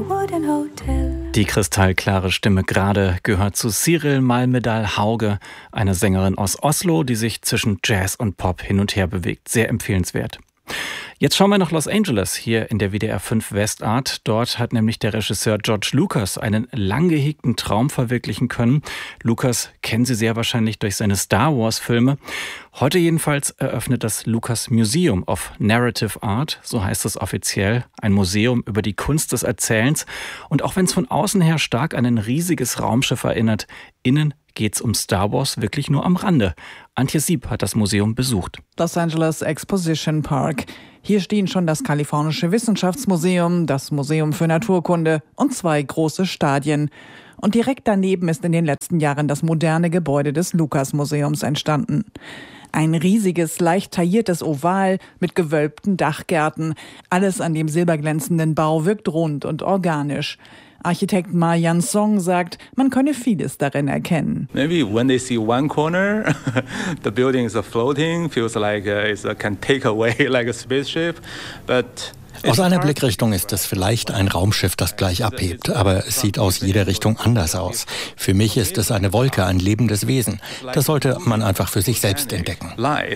wooden hotel. Die kristallklare Stimme gerade gehört zu Cyril Malmedal Hauge, einer Sängerin aus Oslo, die sich zwischen Jazz und Pop hin und her bewegt. Sehr empfehlenswert. Jetzt schauen wir nach Los Angeles, hier in der WDR 5 Westart. Dort hat nämlich der Regisseur George Lucas einen lang gehegten Traum verwirklichen können. Lucas kennen Sie sehr wahrscheinlich durch seine Star Wars Filme. Heute jedenfalls eröffnet das Lucas Museum of Narrative Art, so heißt es offiziell, ein Museum über die Kunst des Erzählens. Und auch wenn es von außen her stark an ein riesiges Raumschiff erinnert, innen geht's um Star Wars wirklich nur am Rande. Antje Sieb hat das Museum besucht. Los Angeles Exposition Park. Hier stehen schon das Kalifornische Wissenschaftsmuseum, das Museum für Naturkunde und 2 große Stadien. Und direkt daneben ist in den letzten Jahren das moderne Gebäude des Lucas-Museums entstanden. Ein riesiges, leicht tailliertes Oval mit gewölbten Dachgärten. Alles an dem silberglänzenden Bau wirkt rund und organisch. Architekt Ma Yan-song sagt, man könne vieles darin erkennen. Maybe when they see one corner, the building is floating, feels like it can take away like a spaceship, but aus einer Blickrichtung ist es vielleicht ein Raumschiff, das gleich abhebt, aber es sieht aus jeder Richtung anders aus. Für mich ist es eine Wolke, ein lebendes Wesen. Das sollte man einfach für sich selbst entdecken.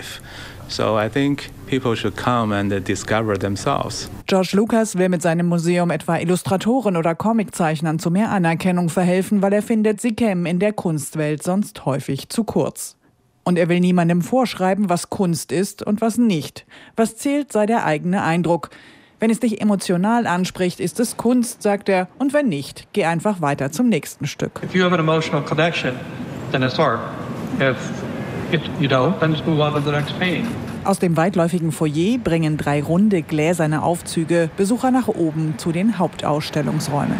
So I think people should come and discover themselves. George Lucas will mit seinem Museum etwa Illustratoren oder Comiczeichnern zu mehr Anerkennung verhelfen, weil er findet, sie kämen in der Kunstwelt sonst häufig zu kurz. Und er will niemandem vorschreiben, was Kunst ist und was nicht. Was zählt, sei der eigene Eindruck. Wenn es dich emotional anspricht, ist es Kunst, sagt er. Und wenn nicht, geh einfach weiter zum nächsten Stück. If you have an emotional connection, then it's art. If you don't, then just move on to the next painting. Aus dem weitläufigen Foyer bringen 3 runde gläserne Aufzüge Besucher nach oben zu den Hauptausstellungsräumen.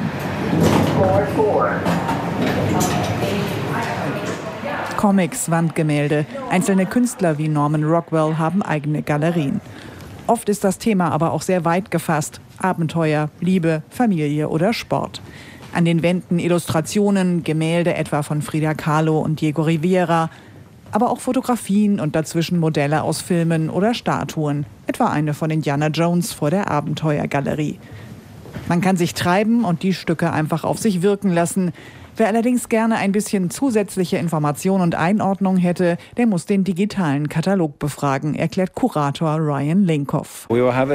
Comics, Wandgemälde, einzelne Künstler wie Norman Rockwell haben eigene Galerien. Oft ist das Thema aber auch sehr weit gefasst. Abenteuer, Liebe, Familie oder Sport. An den Wänden Illustrationen, Gemälde etwa von Frida Kahlo und Diego Rivera, aber auch Fotografien und dazwischen Modelle aus Filmen oder Statuen, etwa eine von Indiana Jones vor der Abenteuergalerie. Man kann sich treiben und die Stücke einfach auf sich wirken lassen. Wer allerdings gerne ein bisschen zusätzliche Information und Einordnung hätte, der muss den digitalen Katalog befragen, erklärt Kurator Ryan Linkoff. Wir haben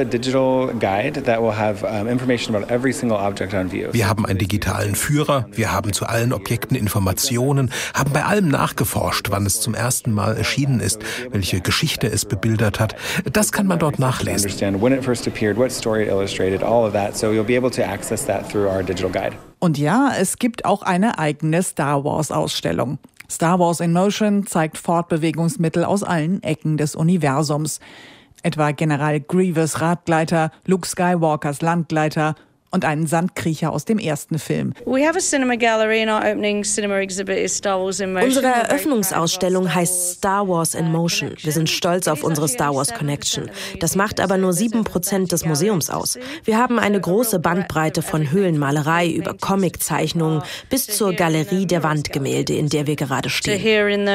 einen digitalen Führer, wir haben zu allen Objekten Informationen, haben bei allem nachgeforscht, wann es zum ersten Mal erschienen ist, welche Geschichte es bebildert hat. Das kann man dort nachlesen. Und ja, es gibt auch eine eigene Star Wars-Ausstellung. Star Wars in Motion zeigt Fortbewegungsmittel aus allen Ecken des Universums. Etwa General Grievous Radgleiter, Luke Skywalkers Landgleiter und einen Sandkriecher aus dem ersten Film. Unsere Eröffnungsausstellung heißt Star Wars in Motion. Wir sind stolz auf unsere Star Wars Connection. Das macht aber nur 7% des Museums aus. Wir haben eine große Bandbreite von Höhlenmalerei über Comiczeichnungen bis zur Galerie der Wandgemälde, in der wir gerade stehen.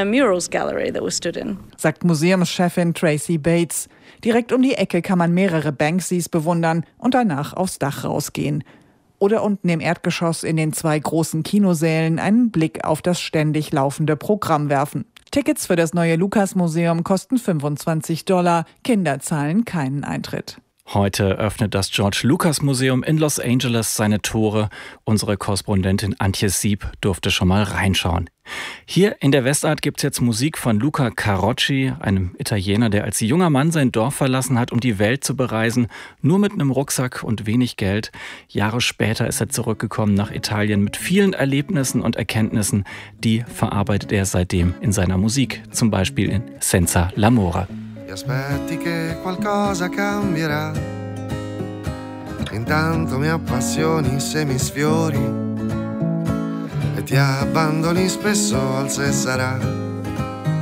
Sagt Museumschefin Tracy Bates. Direkt um die Ecke kann man mehrere Banksys bewundern und danach aufs Dach rausgehen. Oder unten im Erdgeschoss in den 2 großen Kinosälen einen Blick auf das ständig laufende Programm werfen. Tickets für das neue Lucas-Museum kosten $25. Kinder zahlen keinen Eintritt. Heute öffnet das George Lucas Museum in Los Angeles seine Tore. Unsere Korrespondentin Antje Sieb durfte schon mal reinschauen. Hier in der Westart gibt's jetzt Musik von Luca Carocci, einem Italiener, der als junger Mann sein Dorf verlassen hat, um die Welt zu bereisen, nur mit einem Rucksack und wenig Geld. Jahre später ist er zurückgekommen nach Italien mit vielen Erlebnissen und Erkenntnissen. Die verarbeitet er seitdem in seiner Musik, zum Beispiel in Senza l'amore. Aspetti che qualcosa cambierà, intanto mi appassioni se mi sfiori e ti abbandoni spesso al se sarà,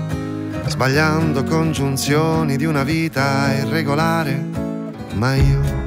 sbagliando congiunzioni di una vita irregolare, ma io